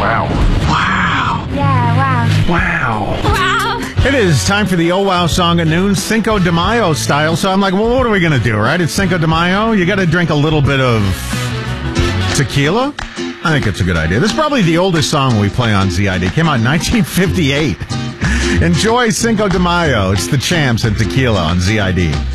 Wow. Wow. Yeah, wow. Wow. Wow. It is time for the Oh Wow song at noon, Cinco de Mayo style. So I'm like, well, what are we going to do, right? It's Cinco de Mayo. You got to drink a little bit of tequila. I think it's a good idea. This is probably the oldest song we play on ZID. It came out in 1958. Enjoy Cinco de Mayo. It's the Champs and Tequila on ZID.